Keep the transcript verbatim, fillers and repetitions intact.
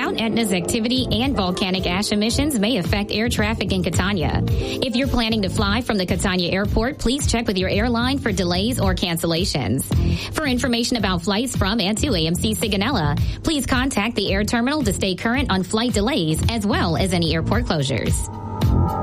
Mount Etna's activity and volcanic ash emissions may affect air traffic in Catania. If you're planning to fly from the Catania airport, please check with your airline for delays or cancellations. For information about flights from and to A M C Sigonella, please contact the air terminal to stay current on flight delays as well as any airport closures.